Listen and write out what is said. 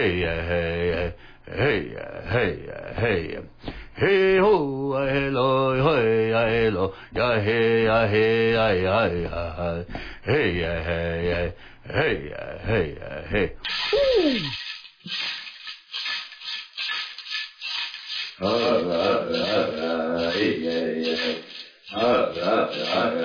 Hey ya, hey ya, hey ya, hey ya, hey ya. Hey ho, hey lo, hey ya, hey lo, ya hey ya, hey ya, ya ya. Hey ya, hey ya, hey ya, hey ya, hey. Hey ya, yeah.